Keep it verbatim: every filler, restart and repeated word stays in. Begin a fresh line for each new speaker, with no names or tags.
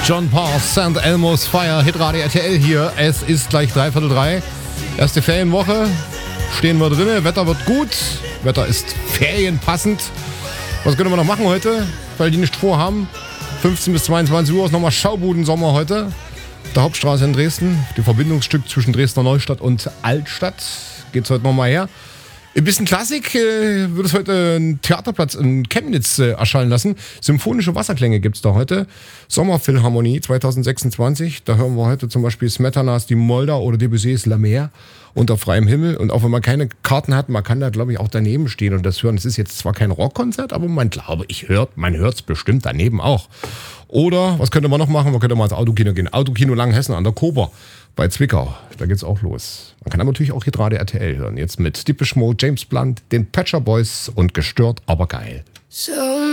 John Paul, Saint Elmo's Fire, Hitradio R T L hier. Es ist gleich dreiviertel drei. Erste Ferienwoche. Stehen wir drinne. Wetter wird gut. Wetter ist ferienpassend. Was können wir noch machen heute, weil die nicht vorhaben? fünfzehn bis zweiundzwanzig Uhr ist nochmal Schaubuden-Sommer heute. Der Hauptstraße in Dresden. Die Verbindungsstück zwischen Dresdner Neustadt und Altstadt. Geht's heute nochmal her. Ein bisschen Klassik äh, wird es heute einen Theaterplatz in Chemnitz äh, erscheinen lassen. Symphonische Wasserklänge gibt es da heute. Sommerphilharmonie zwanzig sechsundzwanzig. Da hören wir heute zum Beispiel Smetanas Die Moldau oder Debussys La Mer unter freiem Himmel. Und auch wenn man keine Karten hat, man kann da, glaube ich, auch daneben stehen und das hören. Es ist jetzt zwar kein Rockkonzert, aber man glaube, ich hört, man hört es bestimmt daneben auch. Oder, was könnte man noch machen? Man könnte mal ins Autokino gehen. Autokino Langenhessen an der Kober bei Zwickau. Da geht's auch los. Man kann aber natürlich auch Hitradio R T L hören. Jetzt mit Depeche Mode, James Blunt, den Patcher Boys und Gestört, aber geil.
So